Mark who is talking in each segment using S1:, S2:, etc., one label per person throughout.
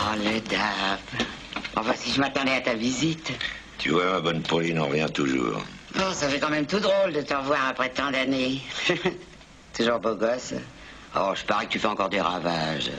S1: Oh, le DAB. Enfin, si je m'attendais à ta visite.
S2: Tu vois, ma bonne Pauline, on revient toujours.
S1: Oh, ça fait quand même tout drôle de te revoir après tant d'années. Toujours beau gosse. Oh, je parie que tu fais encore des ravages.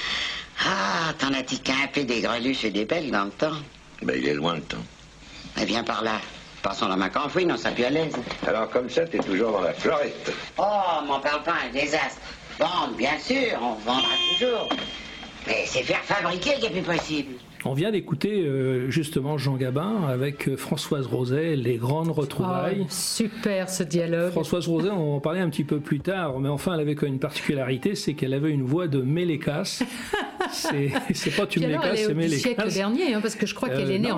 S1: Ah, t'en as-tu qu'un peu des greluches et des belles dans le temps?
S2: Ben, il est loin le temps.
S1: Eh bien, par là. Passons la main qu'enfouie, on sera plus à l'aise.
S2: Alors, comme ça, t'es toujours dans la florette.
S1: Oh, m'en parle pas, un désastre. Vendre, bien sûr, on vendra toujours. Mais c'est faire fabriquer qui est plus possible.
S3: On vient d'écouter justement Jean Gabin avec Françoise Roset, Les Grandes Retrouvailles.
S4: Oh, super ce dialogue.
S3: Françoise Roset, on va en parler un petit peu plus tard, mais enfin elle avait quand même une particularité, c'est qu'elle avait une voix de mélécasse. C'est pas tu me l'écasses, c'est mélécasse.
S4: Du siècle dernier, hein, parce que je crois qu'elle est née en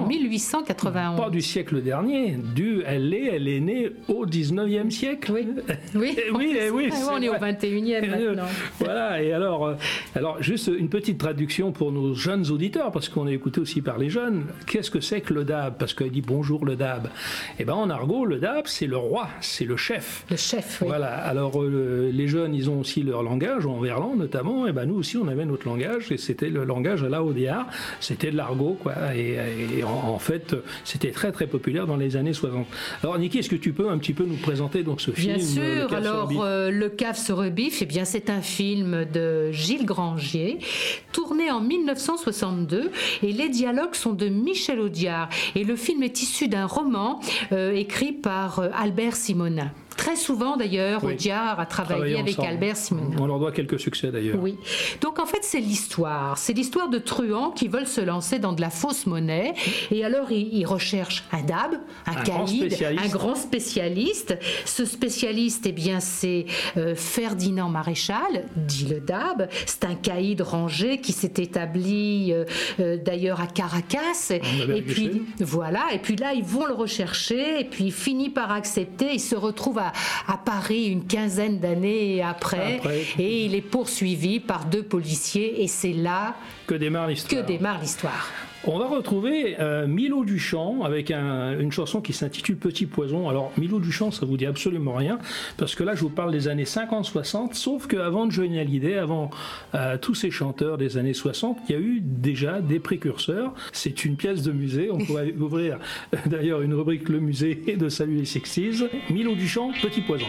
S4: 1891.
S3: Pas du siècle dernier, elle est née au 19e siècle.
S4: Oui, oui.
S3: oui,
S4: on est au 21e maintenant.
S3: Voilà, et alors juste une petite traduction pour nos jeunes auditeurs, parce qu'on est écouté aussi par les jeunes. Qu'est-ce que c'est que le DAB? Parce qu'elle dit bonjour le DAB. Eh bien en argot, le DAB, c'est le roi, c'est le chef.
S4: Le chef, oui.
S3: Voilà, alors les jeunes, ils ont aussi leur langage, en verlan notamment, et ben nous aussi on avait notre langage, et c'était le langage à la Audiard, c'était de l'argot, quoi. Et en fait, c'était très très populaire dans les années 60. Alors Niki, est-ce que tu peux un petit peu nous présenter donc ce film?
S4: Bien sûr, alors Le Cave se rebiffe, eh bien c'est un film de Gilles Grangier, tourné en 1962, et les dialogues sont de Michel Audiard. Et le film est issu d'un roman écrit par Albert Simonin. Très souvent d'ailleurs, oui. Audiard a travaillé avec Albert Simonin.
S3: On leur doit quelques succès d'ailleurs.
S4: Oui. Donc en fait c'est l'histoire de truands qui veulent se lancer dans de la fausse monnaie, et alors ils recherchent un DAB, un caïd, un grand spécialiste. Ce spécialiste, eh bien c'est Ferdinand Maréchal, dit le DAB. C'est un caïd rangé qui s'est établi d'ailleurs à Caracas. Et puis voilà, et puis là ils vont le rechercher, et puis il finit par accepter. Il se retrouve à Paris une quinzaine d'années après, et il est poursuivi par 2 policiers, et c'est là
S3: que démarre
S4: l'histoire.
S3: On va retrouver Milo Duchamp avec une chanson qui s'intitule Petit Poison. Alors Milo Duchamp, ça vous dit absolument rien, parce que là je vous parle des années 50-60, sauf qu'avant Johnny Hallyday, avant tous ces chanteurs des années 60, il y a eu déjà des précurseurs. C'est une pièce de musée, on pourrait ouvrir d'ailleurs une rubrique Le Musée de Salut les Sexties. Milo Duchamp, Petit Poison.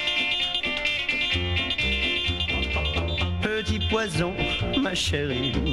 S5: Petit poison, ma chérie,